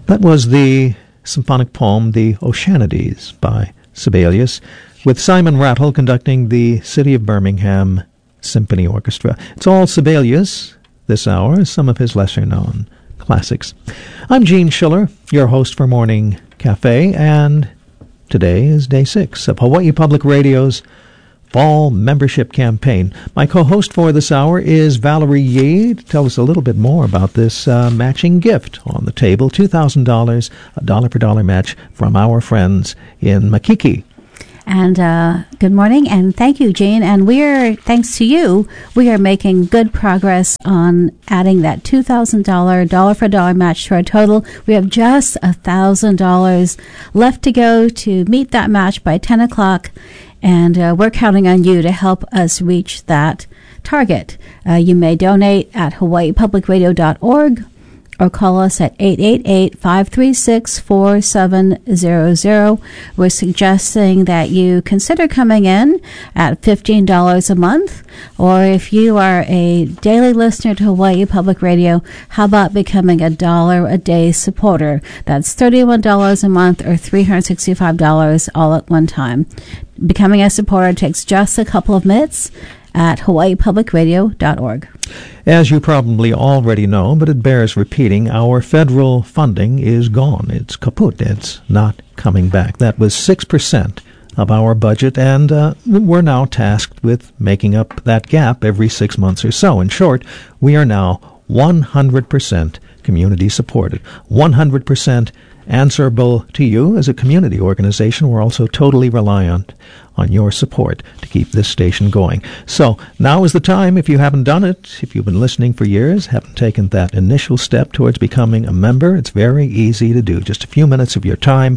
That was the symphonic poem, The Oceanides, by Sibelius, with Simon Rattle conducting the City of Birmingham Symphony Orchestra. It's all Sibelius this hour, some of his lesser-known classics. I'm Gene Schiller, your host for Morning Cafe, and today is Day 6 of Hawaii Public Radio's Fall Membership Campaign. My co-host for this hour is Valerie Yee to tell us a little bit more about this matching gift on the table, $2,000, a dollar-for-dollar match from our friends in Makiki. And good morning, and thank you, Jane. And thanks to you, we are making good progress on adding that $2,000 dollar-for-dollar match to our total. We have just $1,000 left to go to meet that match by 10 o'clock. And we're counting on you to help us reach that target. You may donate at hawaiipublicradio.org or call us at 888-536-4700. We're suggesting that you consider coming in at $15 a month, or if you are a daily listener to Hawaii Public Radio, how about becoming a $1 a day supporter? That's $31 a month or $365 all at one time. Becoming a supporter takes just a couple of minutes at hawaiipublicradio.org. As you probably already know, but it bears repeating, our federal funding is gone. It's kaput. It's not coming back. That was 6% of our budget, and we're now tasked with making up that gap every 6 months or so. In short, we are now 100% community supported, 100% answerable to you as a community organization. We're also totally reliant on your support to keep this station going. So now is the time, if you haven't done it, if you've been listening for years, haven't taken that initial step towards becoming a member, it's very easy to do. Just a few minutes of your time.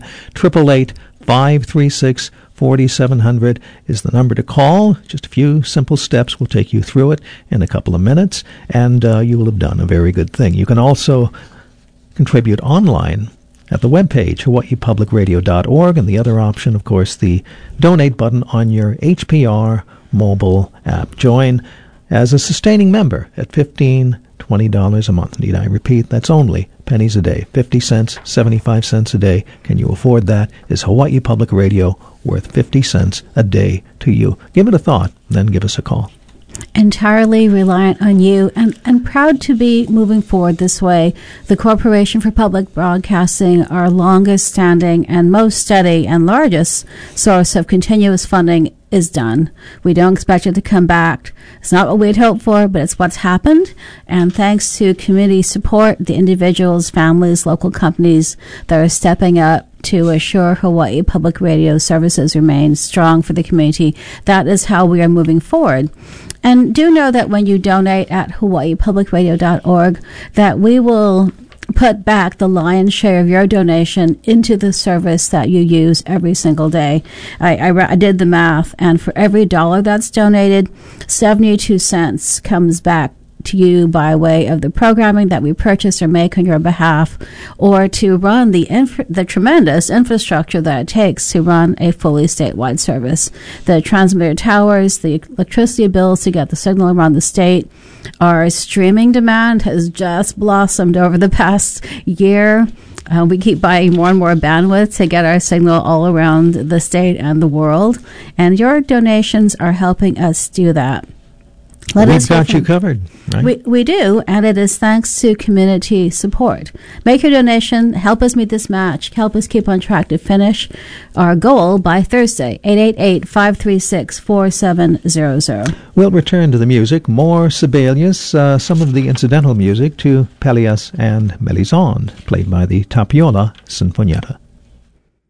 888-536-4700 is the number to call. Just a few simple steps will take you through it in a couple of minutes, and you will have done a very good thing. You can also contribute online at the webpage, hawaiipublicradio.org, and the other option, of course, the donate button on your HPR mobile app. Join as a sustaining member at $15, $20 a month. Need I repeat? That's only pennies a day, 50 cents, 75 cents a day. Can you afford that? Is Hawaii Public Radio worth 50 cents a day to you? Give it a thought, then give us a call. Entirely reliant on you, and proud to be moving forward this way. The Corporation for Public Broadcasting, our longest standing and most steady and largest source of continuous funding, is done. We don't expect it to come back. It's not what we'd hoped for, but it's what's happened. And thanks to community support, the individuals, families, local companies that are stepping up to assure Hawaii Public Radio services remain strong for the community, that is how we are moving forward. And do know that when you donate at hawaiipublicradio.org, that we will put back the lion's share of your donation into the service that you use every single day. I did the math, and for every $1 that's donated, 72 cents comes back to you by way of the programming that we purchase or make on your behalf, or to run the tremendous infrastructure that it takes to run a fully statewide service. The transmitter towers, the electricity bills to get the signal around the state. Our streaming demand has just blossomed over the past year. We keep buying more and more bandwidth to get our signal all around the state and the world, and your donations are helping us do that. We've got you covered, right? We do, and it is thanks to community support. Make your donation, help us meet this match, help us keep on track to finish our goal by Thursday, 888-536-4700. We'll return to the music, more Sibelius, some of the incidental music to Pelléas and Mélisande, played by the Tapiola Sinfonietta.